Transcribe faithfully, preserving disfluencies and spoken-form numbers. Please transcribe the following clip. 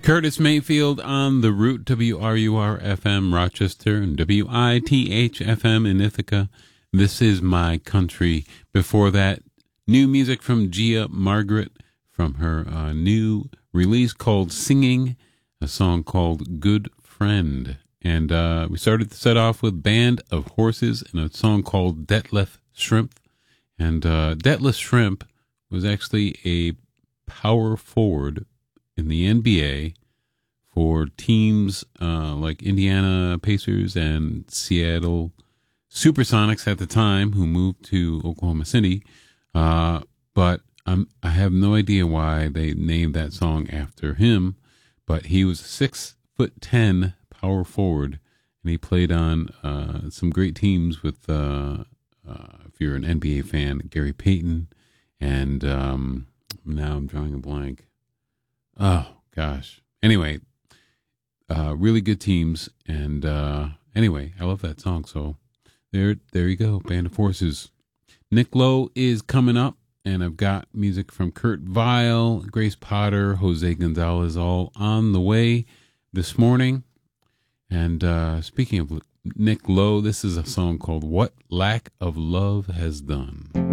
Curtis Mayfield on the Root, W R U R F M Rochester and W I T H F M in Ithaca. This is My Country. Before that, new music from Gia Margaret from her uh, new release called Singing, a song called Good Friend. And uh, we started the set off with Band of Horses and a song called Detlef Shrimp. And uh, Detlef Shrimp was actually a power forward in the N B A for teams uh, like Indiana Pacers and Seattle Supersonics at the time, who moved to Oklahoma City. Uh, but I'm, I have no idea why they named that song after him. But he was a six foot ten power forward, and he played on uh, some great teams with, uh, uh, if you're an N B A fan, Gary Payton, and um, now I'm drawing a blank. Oh gosh. Anyway, uh, really good teams, and uh, anyway, I love that song. So there, there you go, Band of Horses. Nick Lowe is coming up, and I've got music from Kurt Vile, Grace Potter, Jose Gonzalez, all on the way this morning. And uh, speaking of Nick Lowe, this is a song called "What Lack of Love Has Done."